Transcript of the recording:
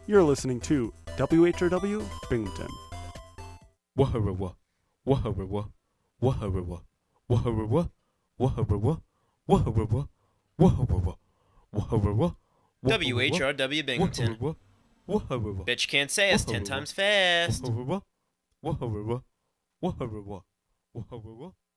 You're listening to WHRW Binghamton. Waharawa, waharawa, waharawa, waharawa, waharawa, waharawa, waharawa, waharawa. WHRW Binghamton. Waharawa. Bitch can't say us 10 times fast. Waharawa, waharawa, waharawa, waharawa.